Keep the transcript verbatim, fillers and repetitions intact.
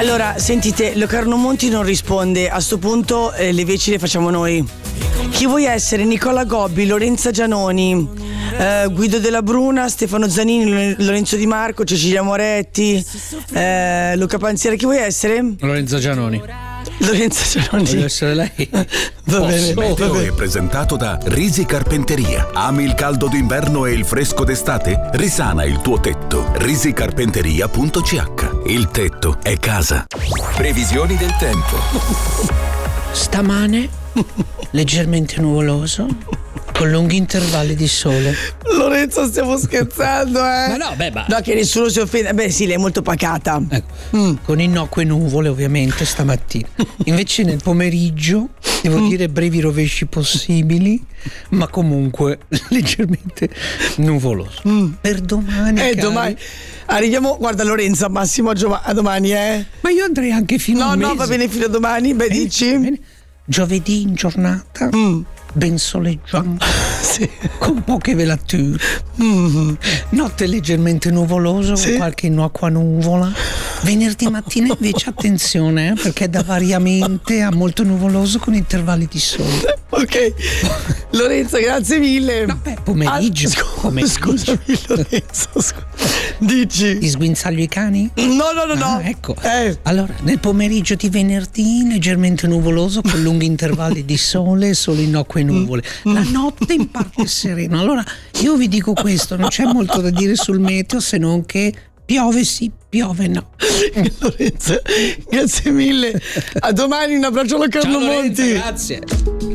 Allora, sentite, Locarno Monti non risponde. A sto punto eh, le veci le facciamo noi. Chi vuoi essere? Nicola Gobbi, Lorenza Gianoni, eh, Guido Della Bruna, Stefano Zanini, Lorenzo Di Marco, Cecilia Moretti, eh, Luca Panziera. Chi vuoi essere? Lorenzo Gianoni. Lorenzo Gianoni. Voglio essere lei. Va bene. Meteo è presentato da Risi Carpenteria. Ami il caldo d'inverno e il fresco d'estate? Risana il tuo tetto. risicarpenteria punto c h. Il tetto è casa. Previsioni del tempo. Stamane leggermente nuvoloso con lunghi intervalli di sole. Lorenzo, stiamo scherzando, eh? Ma no, beh, ma... No, che nessuno si offenda. Beh, sì, lei è molto pacata. Ecco, mm. Con innocue nuvole ovviamente stamattina. Invece nel pomeriggio devo mm. dire brevi rovesci possibili, ma comunque leggermente nuvoloso. Mm. Per domani. Eh, cari, domani. Arriviamo, guarda Lorenzo, Massimo a, giova- a domani, eh? Ma io andrei anche fino no, a un mese. No, va bene fino a domani, beh, eh, dici? Bene. Giovedì in giornata. Mm. Ben soleggiante, sì. Con poche velature. Mm. Notte leggermente nuvoloso, sì. Con qualche innocua nuvola. Venerdì mattina invece attenzione, eh, perché da variamente a molto nuvoloso con intervalli di sole. Ok, Lorenzo, grazie mille. No, beh, pomeriggio. Ah, scu- pomeriggio. Scusami Lorenzo, scu- dici? Ti sguinzaglio i cani? No, no, no, no. Ah, ecco. Eh. Allora, nel pomeriggio di venerdì leggermente nuvoloso con lunghi intervalli di sole e solo innocue nuvole. La notte in parte sereno. Allora, io vi dico questo, non c'è molto da dire sul meteo se non che piove sì, piove no. Lorenzo, grazie mille. A domani, un abbraccio alla Carlo Ciao, Lorenzo, Monti. grazie.